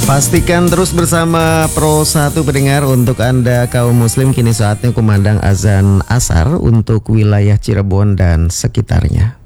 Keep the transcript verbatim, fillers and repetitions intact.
Pastikan terus bersama Pro satu pendengar. Untuk Anda kaum muslim, kini saatnya kumandang azan asar untuk wilayah Cirebon dan sekitarnya.